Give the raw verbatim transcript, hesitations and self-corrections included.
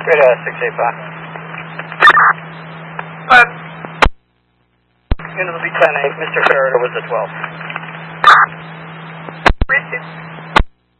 Radar six eight five. But, Unit will be ten eight. Mister Ferreira was at twelve. Richard.